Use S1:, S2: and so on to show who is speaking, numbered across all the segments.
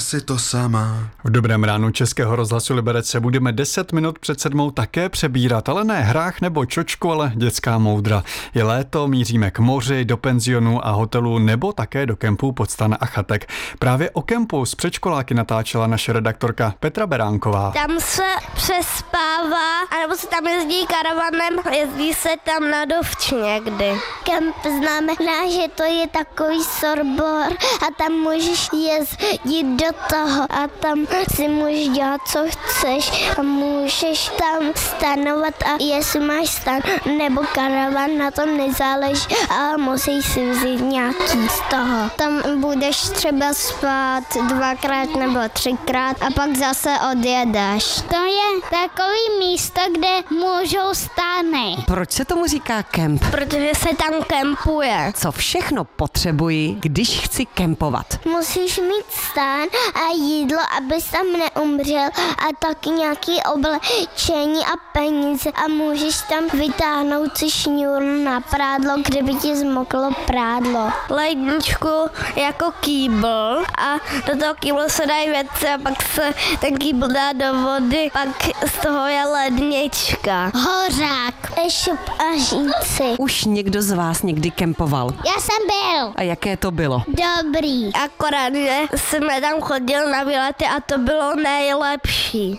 S1: si to sama.
S2: V dobrém ránu Českého rozhlasu Liberec se budeme 10 minut před 7 také přebírat, ale ne hrách nebo čočku, ale dětská moudra. Je léto, míříme k moři, do penzionu a hotelu nebo také do kempu Podstan a Chatek. Právě o kempu s předškoláky natáčela naše redaktorka Petra Beránková.
S3: Tam se přespává, anebo se tam jezdí karavanem, jezdí se tam na dovč někdy.
S4: Kemp znamená, že to je takový sorbor a tam můžeš jezdit do toho a tam si můžeš dělat, co chceš a můžeš tam stanovat a jestli máš stan nebo karavan, na tom nezáleží, ale musíš si vzít nějaký z toho. Tam budeš třeba spát 2x nebo 3x a pak zase odjedeš. To je takový místo, kde můžou stány.
S5: Proč se tomu říká kemp?
S3: Protože se tam kempuje.
S5: Co všechno potřebuji, když chci kempovat?
S4: Musíš mít stán a jídlo, abys tam neumřel a taky nějaký oblečení a peníze a můžeš tam vytáhnout si šňůru na prádlo, kdyby ti zmoklo prádlo.
S3: Ledničku jako kýbl a do toho kýblu se dají věci a pak se ten kýbl dá do vody, pak z toho je lednička.
S4: Hořák, šup a žíci.
S5: Už někdo z vás někdy kempoval?
S4: Já jsem byl.
S5: A jaké to bylo?
S4: Dobrý.
S3: Akorát, že jsme tam chodili na výlety a to bylo nejlepší.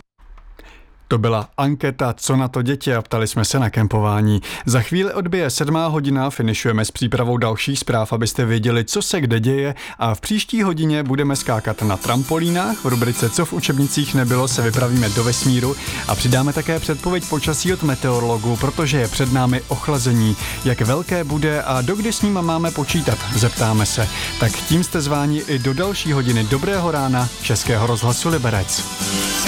S2: To byla anketa Co na to děti a ptali jsme se na kempování. Za chvíli odbije 7 hodina, finišujeme s přípravou dalších zpráv, abyste věděli, co se kde děje a v příští hodině budeme skákat na trampolínách. V rubrice Co v učebnicích nebylo se vypravíme do vesmíru a přidáme také předpověď počasí od meteorologů, protože je před námi ochlazení. Jak velké bude a dokdy s ním máme počítat, zeptáme se. Tak tím jste zváni i do další hodiny dobrého rána Českého rozhlasu Liberec.